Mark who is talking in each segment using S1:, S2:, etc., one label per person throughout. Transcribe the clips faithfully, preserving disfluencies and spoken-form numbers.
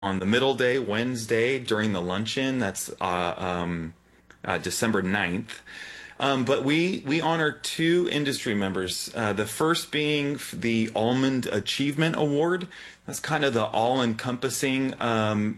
S1: on the middle day, Wednesday, during the luncheon. That's uh, um, uh, December ninth. Um, but we we honor two industry members. Uh, the first being the Almond Achievement Award. That's kind of the all-encompassing um,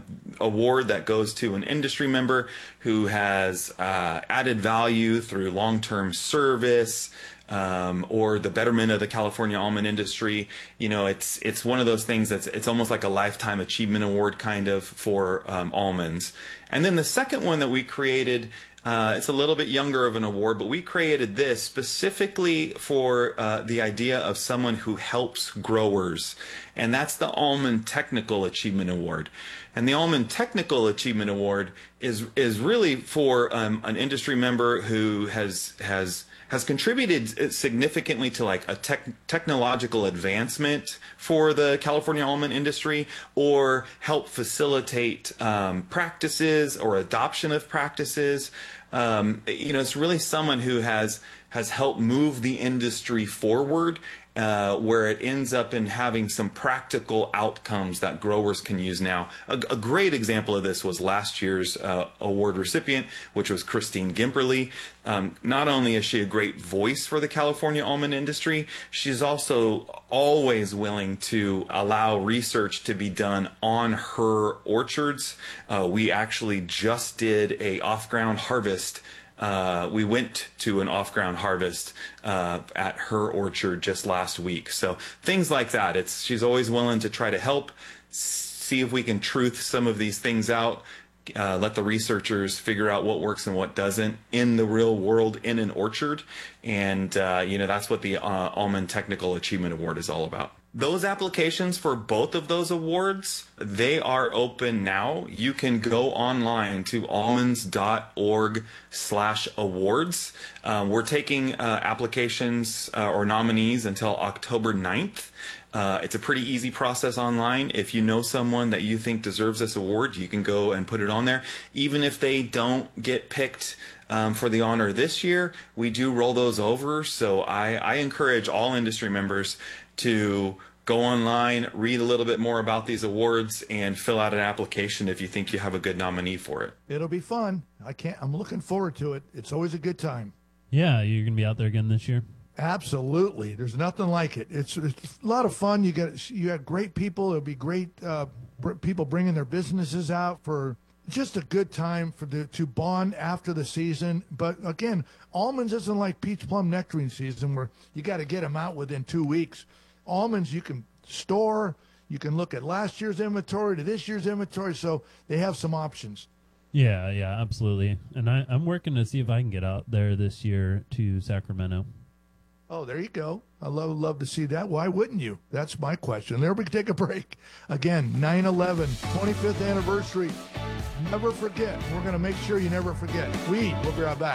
S1: award that goes to an industry member who has uh, added value through long-term service, Um, or the betterment of the California almond industry. You know, it's it's one of those things that's it's almost like a lifetime achievement award kind of for um, almonds. And then the second one that we created, uh, it's a little bit younger of an award, but we created this specifically for uh, the idea of someone who helps growers, and that's the Almond Technical Achievement Award. And the Almond Technical Achievement Award is is really for um, an industry member who has has has contributed significantly to like a tech, technological advancement for the California almond industry, or help facilitate um, practices or adoption of practices. Um, you know, it's really someone who has has helped move the industry forward, uh, where it ends up in having some practical outcomes that growers can use now. A, a great example of this was last year's uh, award recipient, which was Christine Gimperly. Um, not only is she a great voice for the California almond industry, she's also always willing to allow research to be done on her orchards. Uh, we actually just did a off-ground harvest. Uh, we went to an off-ground harvest uh, at her orchard just last week. So things like that. It's she's always willing to try to help, see if we can truth some of these things out, uh, let the researchers figure out what works and what doesn't in the real world in an orchard. And, uh, you know, that's what the uh, Almond Technical Achievement Award is all about. Those applications for both of those awards, they are open now. You can go online to almonds dot org slash awards. Uh, we're taking uh, applications uh, or nominees until October ninth. Uh, it's a pretty easy process online. If you know someone that you think deserves this award, you can go and put it on there. Even if they don't get picked um, for the honor this year, we do roll those over. So I, I encourage all industry members to go online, read a little bit more about these awards, and fill out an application if you think you have a good nominee for it.
S2: It'll be fun. I can't. I'm looking forward to it. It's always a good time.
S3: Yeah, you're gonna be out there again this year.
S2: Absolutely. There's nothing like it. It's, it's a lot of fun. You get you had great people. It'll be great uh, br- people bringing their businesses out for just a good time for the to bond after the season. But again, almonds isn't like peach plum nectarine season where you got to get them out within two weeks. Almonds you can store. You can look at last year's inventory to this year's inventory, so they have some options.
S3: Yeah, yeah, absolutely. And I, I'm working to see if I can get out there this year to Sacramento.
S2: Oh, there you go. I love love to see that. Why wouldn't you? That's my question. There we can take a break. Again, nine eleven, twenty-fifth anniversary. Never forget. We're going to make sure you never forget. We will be right back.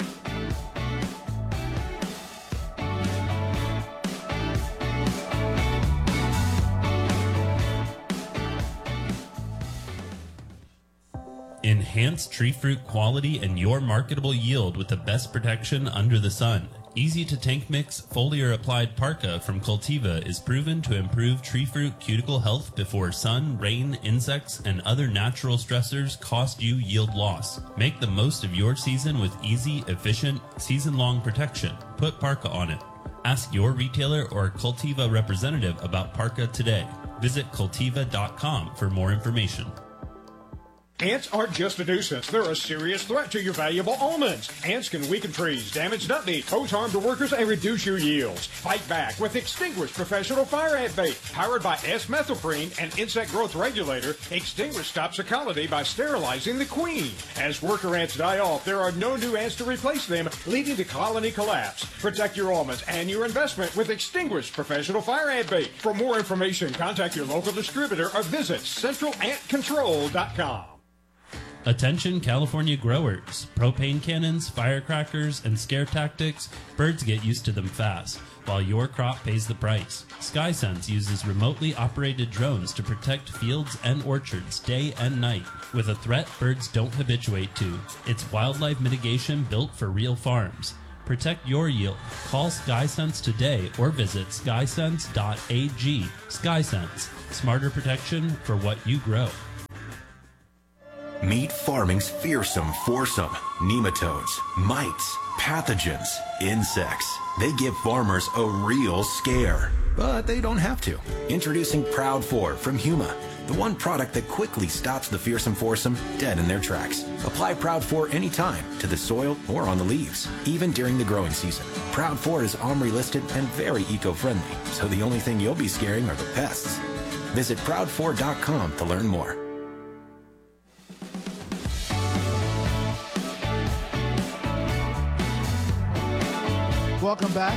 S4: Enhance tree fruit quality and your marketable yield with the best protection under the sun. Easy to tank mix foliar applied Parka from Cultiva is proven to improve tree fruit cuticle health before sun, rain, insects, and other natural stressors cost you yield loss. Make the most of your season with easy, efficient, season-long protection. Put Parka on it. Ask your retailer or Cultiva representative about Parka today. Visit cultiva dot com for more information.
S5: Ants aren't just a nuisance. They're a serious threat to your valuable almonds. Ants can weaken trees, damage nut meat, pose harm to workers, and reduce your yields. Fight back with Extinguish Professional Fire Ant Bait. Powered by S-Methylprene, an insect growth regulator, Extinguish stops the colony by sterilizing the queen. As worker ants die off, there are no new ants to replace them, leading to colony collapse. Protect your almonds and your investment with Extinguish Professional Fire Ant Bait. For more information, contact your local distributor or visit central ant control dot com.
S4: Attention California growers. Propane cannons, firecrackers, and scare tactics, birds get used to them fast, while your crop pays the price. SkySense uses remotely operated drones to protect fields and orchards day and night with a threat birds don't habituate to. It's wildlife mitigation built for real farms. Protect your yield. Call SkySense today or visit skysense dot a g. SkySense, smarter protection for what you grow.
S6: Meet farming's fearsome foursome. Nematodes, mites, pathogens, insects. They give farmers a real scare. But they don't have to. Introducing Proud four from Huma, the one product that quickly stops the fearsome foursome dead in their tracks. Apply Proud four anytime, to the soil or on the leaves, even during the growing season. Proud four is OMRI listed and very eco-friendly, so the only thing you'll be scaring are the pests. Visit proud four dot com to learn more.
S2: Welcome back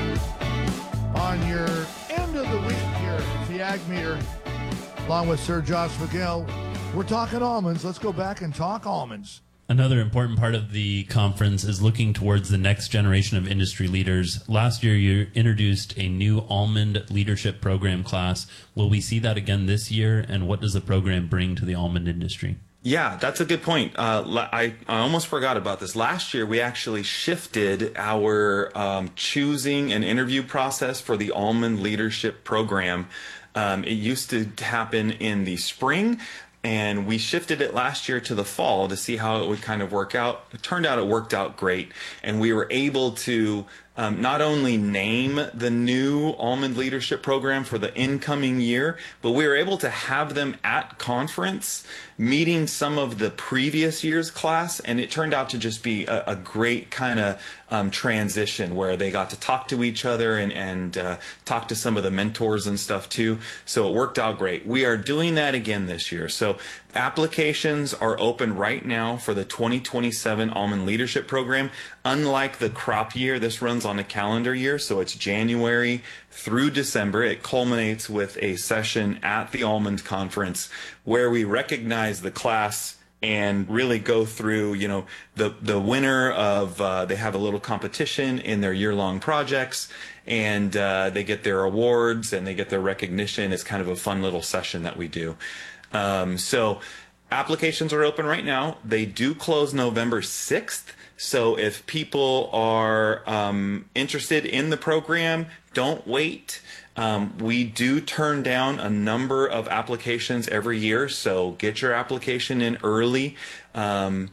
S2: on your end of the week here at the Ag Meter, along with Sir Josh Miguel. We're talking almonds. Let's go back and talk almonds.
S4: Another important part of the conference is looking towards the next generation of industry leaders. Last year, you introduced a new almond leadership program class. Will we see that again this year? And what does the program bring to the almond industry?
S1: Yeah, that's a good point. Uh, I, I almost forgot about this. Last year, we actually shifted our um, choosing and interview process for the Almond Leadership Program. Um, it used to happen in the spring, and we shifted it last year to the fall to see how it would kind of work out. It turned out it worked out great, and we were able to Um, not only name the new Almond Leadership Program for the incoming year, but we were able to have them at conference meeting some of the previous year's class, and it turned out to just be a, a great kind of um, transition where they got to talk to each other and, and uh, talk to some of the mentors and stuff too. So it worked out great. We are doing that again this year. So applications are open right now for the twenty twenty-seven Almond Leadership Program. Unlike the crop year, this runs on a calendar year, so it's January through December. It culminates with a session at the Almond Conference where we recognize the class and really go through, you know, the the winner of, uh, they have a little competition in their year-long projects, and uh, they get their awards and they get their recognition. It's kind of a fun little session that we do. Um, so applications are open right now. They do close November sixth. So if people are um, interested in the program, don't wait. Um, we do turn down a number of applications every year, so get your application in early. Um,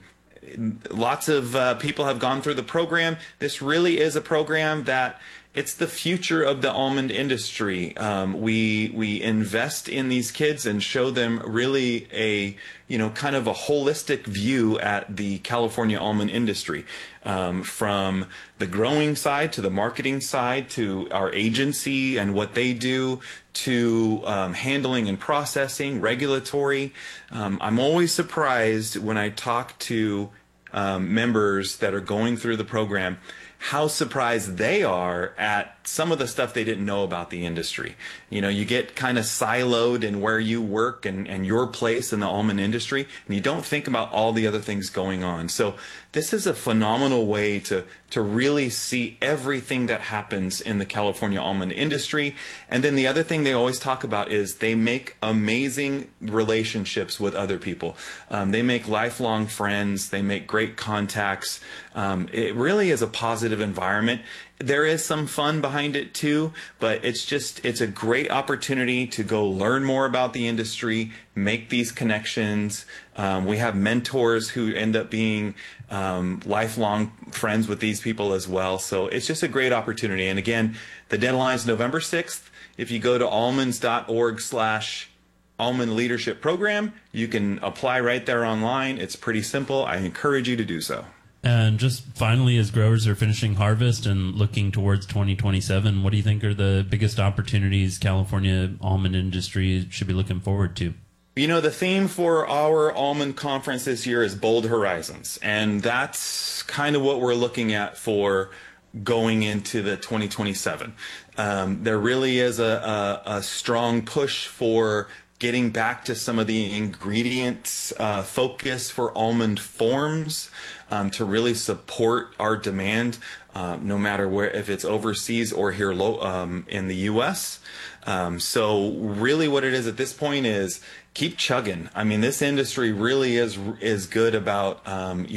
S1: lots of uh, people have gone through the program. This really is a program that it's the future of the almond industry. Um, we we invest in these kids and show them really a, you know, kind of a holistic view at the California almond industry, um, from the growing side to the marketing side to our agency and what they do to um, handling and processing, regulatory. Um, I'm always surprised when I talk to um, members that are going through the program how surprised they are at some of the stuff they didn't know about the industry. You know, you get kind of siloed in where you work and, and your place in the almond industry, and you don't think about all the other things going on. So this is a phenomenal way to, to really see everything that happens in the California almond industry. And then the other thing they always talk about is they make amazing relationships with other people. Um, they make lifelong friends. They make great contacts. Um, it really is a positive environment. There is some fun behind it too, but it's just, it's a great opportunity to go learn more about the industry, make these connections. Um, we have mentors who end up being um, lifelong friends with these people as well. So it's just a great opportunity. And again, the deadline is November sixth. If you go to almonds.org slash Almond Leadership Program, you can apply right there online. It's pretty simple. I encourage you to do so.
S4: And just finally, as growers are finishing harvest and looking towards twenty twenty-seven, what do you think are the biggest opportunities California almond industry should be looking forward to?
S1: You know, the theme for our almond conference this year is Bold Horizons, and that's kind of what we're looking at for going into the twenty twenty-seven. Um, there really is a, a, a strong push for getting back to some of the ingredients uh, focus for almond forms um, to really support our demand, uh, no matter where, if it's overseas or here low, um, in the U S. Um, so really what it is at this point is keep chugging. I mean, this industry really is is good about, um, you know,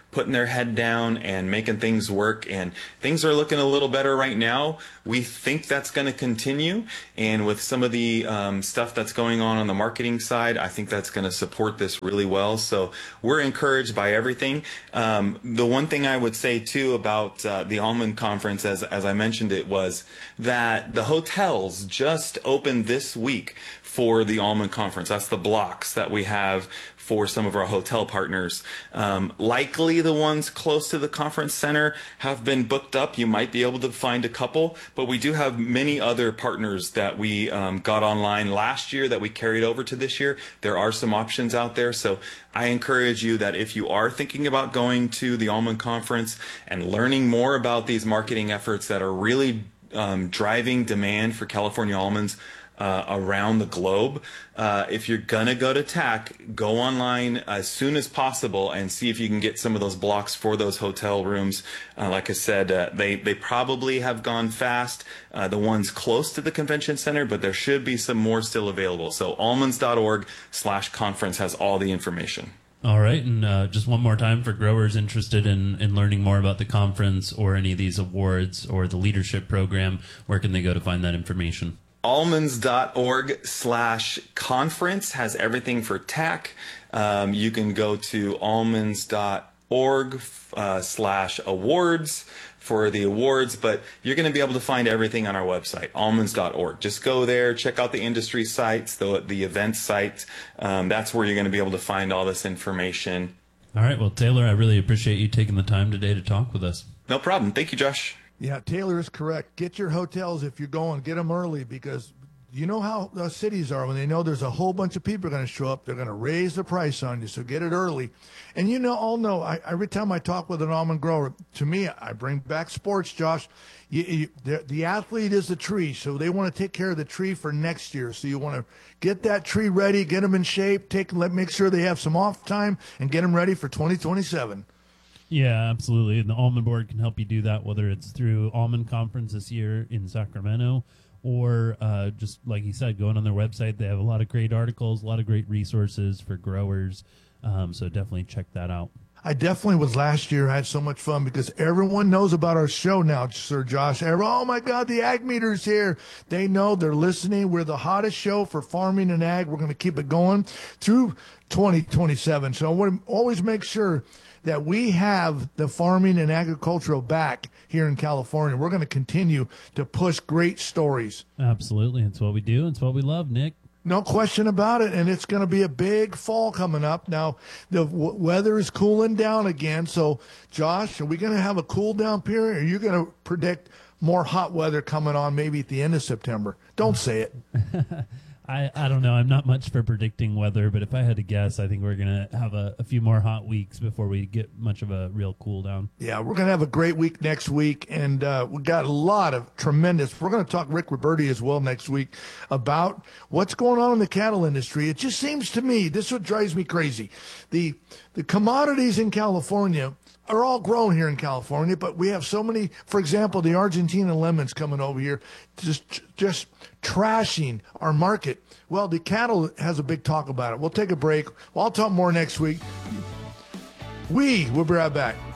S1: putting their head down and making things work, and things are looking a little better right now. We think that's going to continue, and with some of the um, stuff that's going on on the marketing side, I think that's going to support this really well. So we're encouraged by everything. Um, the one thing I would say too about uh, the Almond Conference, as as I mentioned it, was that the hotels just opened this week for the Almond Conference. That's the blocks that we have for some of our hotel partners. Um, likely the ones close to the conference center have been booked up. You might be able to find a couple, but we do have many other partners that we um, got online last year that we carried over to this year. There are some options out there. So I encourage you that if you are thinking about going to the Almond Conference and learning more about these marketing efforts that are really um, driving demand for California almonds Uh, around the globe. Uh, if you're gonna go to T A C, go online as soon as possible and see if you can get some of those blocks for those hotel rooms. Uh, like I said, uh, they they probably have gone fast. Uh, the ones close to the convention center, but there should be some more still available. So almonds dot org slash conference has all the information.
S3: All right, and uh, just one more time for growers interested in, in learning more about the conference or any of these awards or the leadership program, where can they go to find that information?
S1: almonds dot org slash conference has everything for T A C. Um, you can go to almonds dot org uh, slash awards for the awards, but you're going to be able to find everything on our website, almonds dot org. Just go there, check out the industry sites, the, the event site. Um, that's where you're going to be able to find all this information.
S3: All right, well, Taylor, I really appreciate you taking the time today to talk with us.
S1: No problem. Thank you, Josh.
S2: Yeah, Taylor is correct. Get your hotels if you're going. Get them early, because you know how the cities are. When they know there's a whole bunch of people going to show up, they're going to raise the price on you. So get it early. And you know, all know, I, every time I talk with an almond grower, to me, I bring back sports, Josh. You, you, the, the athlete is the tree, so they want to take care of the tree for next year. So you want to get that tree ready, get them in shape, take let make sure they have some off time, and get them ready for twenty twenty-seven.
S3: Yeah, absolutely. And the Almond Board can help you do that, whether it's through Almond Conference this year in Sacramento or uh, just, like you said, going on their website. They have a lot of great articles, a lot of great resources for growers. Um, so definitely check that out.
S2: I definitely was last year. I had so much fun because everyone knows about our show now, Sir Josh. Every, oh, my God, the Ag Meter's here. They know, they're listening. We're the hottest show for farming and ag. We're going to keep it going through twenty twenty-seven. So I want to always make sure that we have the farming and agricultural back here in California. We're going to continue to push great stories.
S3: Absolutely. It's what we do. It's what we love, Nick.
S2: No question about it, and it's going to be a big fall coming up. Now, the w- weather is cooling down again, so, Josh, are we going to have a cool down period, or are you going to predict more hot weather coming on maybe at the end of September? Don't say it.
S3: I, I don't know. I'm not much for predicting weather, but if I had to guess, I think we're going to have a, a few more hot weeks before we get much of a real cool down.
S2: Yeah, we're going to have a great week next week, and uh, we got a lot of tremendous. We're going to talk Rick Roberti as well next week about what's going on in the cattle industry. It just seems to me, this is what drives me crazy. The the commodities in California are all grown here in California, but we have so many, for example, the Argentina lemons coming over here, just just trashing our market. Well, the cattle has a big talk about it. We'll take a break. Well, I'll talk more next week. We will be right back.